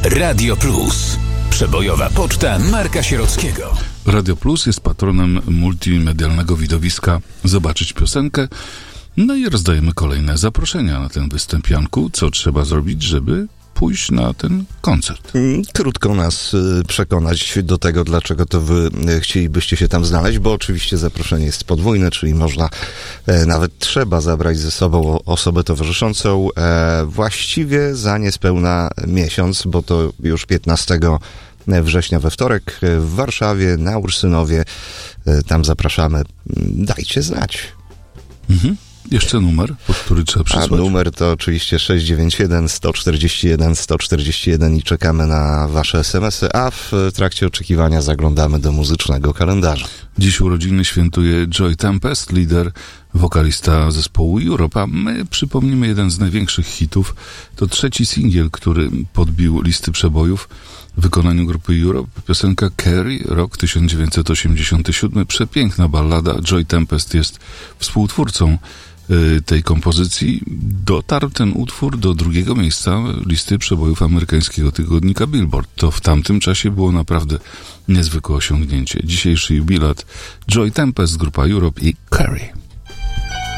Radio Plus. Przebojowa poczta Marka Sierockiego. Radio Plus jest patronem multimedialnego widowiska Zobaczyć Piosenkę. No i rozdajemy kolejne zaproszenia na ten występ. Janku, co trzeba zrobić, żeby pójść na ten koncert? Krótko nas przekonać do tego, dlaczego to wy chcielibyście się tam znaleźć, bo oczywiście zaproszenie jest podwójne, czyli można, nawet trzeba zabrać ze sobą osobę towarzyszącą właściwie za niespełna miesiąc, bo to już 15 września we wtorek w Warszawie, na Ursynowie. Tam zapraszamy. Dajcie znać. Mhm. Jeszcze numer, pod który trzeba przysłać? A numer to oczywiście 691 141 141 i czekamy na wasze SMS-y, a w trakcie oczekiwania zaglądamy do muzycznego kalendarza. Dziś urodziny świętuje Joy Tempest, lider, wokalista zespołu Europe. My przypomnimy jeden z największych hitów. To trzeci singiel, który podbił listy przebojów w wykonaniu grupy Europe. Piosenka Carrie, rok 1987. Przepiękna ballada. Joy Tempest jest współtwórcą tej kompozycji. Dotarł ten utwór do drugiego miejsca listy przebojów amerykańskiego tygodnika Billboard. To w tamtym czasie było naprawdę niezwykłe osiągnięcie. Dzisiejszy jubilat Joy Tempest, grupa Europe i Carrie.